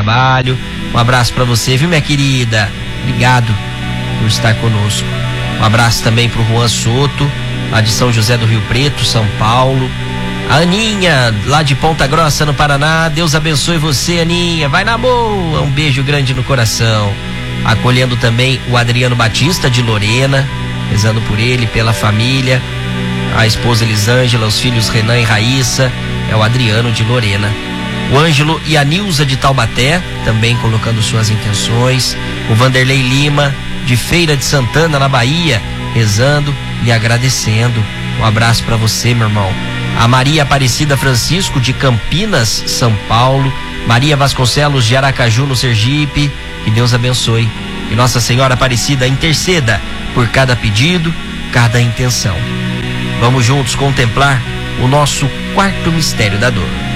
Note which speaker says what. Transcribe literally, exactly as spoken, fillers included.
Speaker 1: trabalho. Um abraço para você, viu, minha querida? Obrigado por estar conosco. Um abraço também pro Juan Soto, lá de São José do Rio Preto, São Paulo. A Aninha, lá de Ponta Grossa, no Paraná. Deus abençoe você, Aninha. Vai na boa. Um beijo grande no coração. Acolhendo também o Adriano Batista, de Lorena, rezando por ele, pela família. A esposa Elisângela, os filhos Renan e Raíssa. É o Adriano, de Lorena. O Ângelo e a Nilza, de Taubaté, também colocando suas intenções. O Vanderlei Lima, de Feira de Santana, na Bahia, rezando e agradecendo. Um abraço para você, meu irmão. A Maria Aparecida Francisco, de Campinas, São Paulo. Maria Vasconcelos, de Aracaju, no Sergipe. Que Deus abençoe. E Nossa Senhora Aparecida interceda por cada pedido, cada intenção. Vamos juntos contemplar o nosso quarto mistério da dor.